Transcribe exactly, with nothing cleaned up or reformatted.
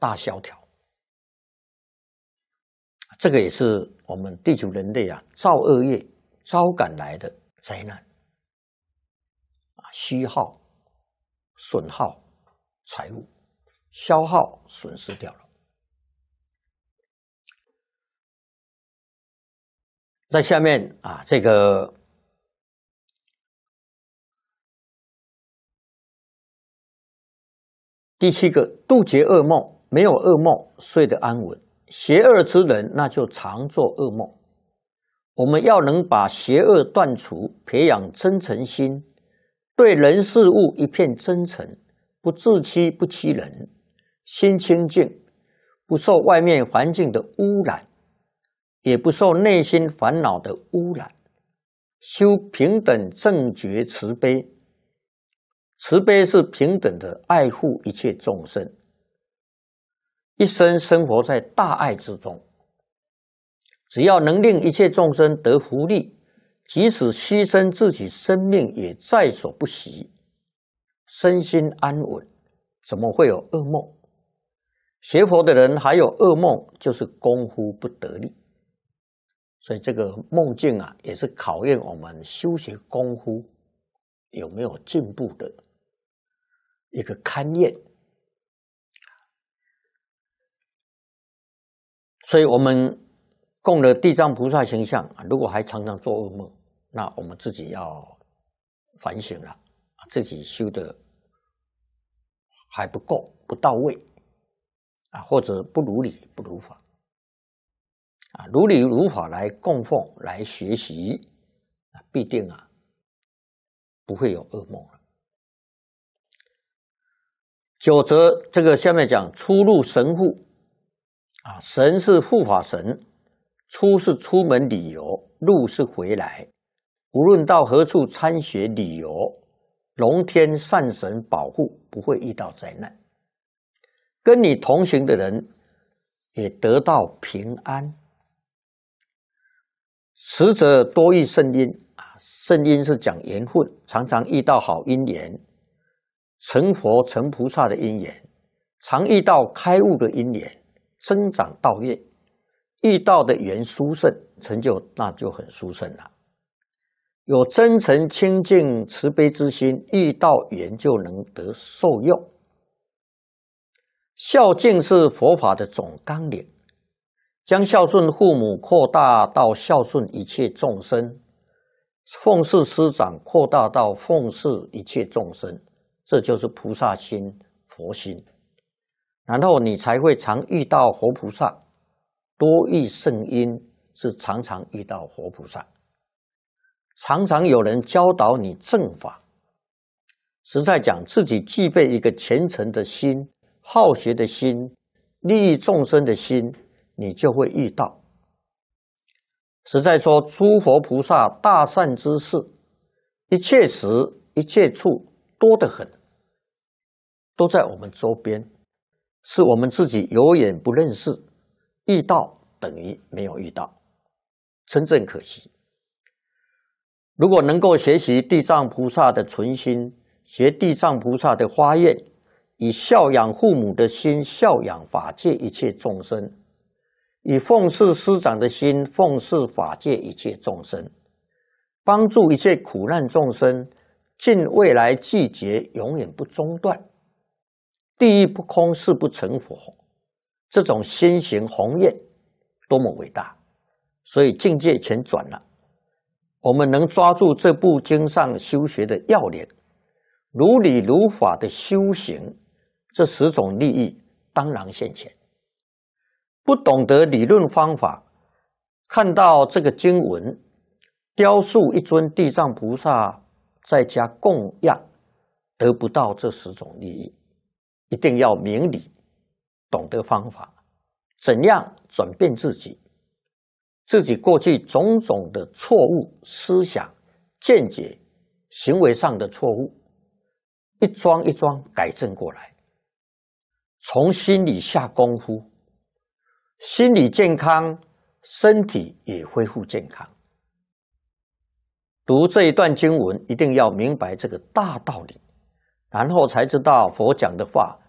大萧条。这个也是我们地球人类啊造恶业招赶来的灾难啊，虚耗、损耗财物，消耗损失掉了。在下面啊，这个第七个，杜绝噩梦，没有噩梦睡得安稳。邪恶之人，那就常做噩梦。我们要能把邪恶断除，培养真诚心，对人事物一片真诚，不自欺不欺人，心清净，不受外面环境的污染，也不受内心烦恼的污染。修平等正觉慈悲，慈悲是平等的爱护一切众生。一生生活在大爱之中，只要能令一切众生得福利，即使牺牲自己生命也在所不惜。身心安稳，怎么会有噩梦？学佛的人还有噩梦，就是功夫不得力。所以这个梦境啊，也是考验我们修学功夫有没有进步的一个勘验。所以我们供了地藏菩萨形象，如果还常常做噩梦，那我们自己要反省了，自己修的还不够，不到位啊，或者不如理不如法啊，如理如法来供奉来学习啊，必定啊不会有噩梦了。九则这个下面讲出入神护啊，神是护法神，出是出门理由，入是回来。无论到何处参学理由，龙天善神保护，不会遇到灾难。跟你同行的人也得到平安。实则多遇圣因啊，圣因是讲缘分，常常遇到好因缘，成佛成菩萨的因缘，常遇到开悟的因缘，增长道业，遇到的缘殊胜，成就那就很殊胜了。有真诚清净慈悲之心，遇到缘就能得受用。孝敬是佛法的总纲领，将孝顺父母扩大到孝顺一切众生，奉事师长扩大到奉事一切众生，这就是菩萨心、佛心。然后你才会常遇到活菩萨，多遇圣因是常常遇到活菩萨，常常有人教导你正法。实在讲，自己具备一个虔诚的心、好学的心、利益众生的心，你就会遇到。实在说，诸佛菩萨大善之事，一切时一切处多得很，都在我们周边，是我们自己有眼不认识，遇到等于没有遇到，真正可惜。如果能够学习地藏菩萨的纯心，学地藏菩萨的发愿，以孝养父母的心孝养法界一切众生，以奉事师长的心奉事法界一切众生，帮助一切苦难众生，尽未来季节永远不中断。地狱不空，誓不成佛，这种心行宏愿多么伟大！所以境界全转了。我们能抓住这部经上修学的要领，如理如法的修行，这十种利益当然现前。不懂得理论方法，看到这个经文，雕塑一尊地藏菩萨在家供养，得不到这十种利益。一定要明理，懂得方法，怎样转变自己，自己过去种种的错误思想、见解、行为上的错误，一桩一桩改正过来，从心里下功夫，心理健康，身体也恢复健康。读这一段经文，一定要明白这个大道理，然后才知道佛讲的话